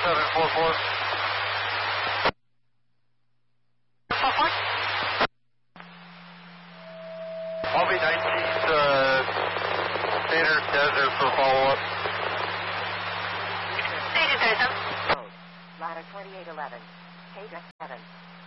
744. I'll be 19th Standard Desert for follow-up. Standard Desert. Ladder 2811. K-7.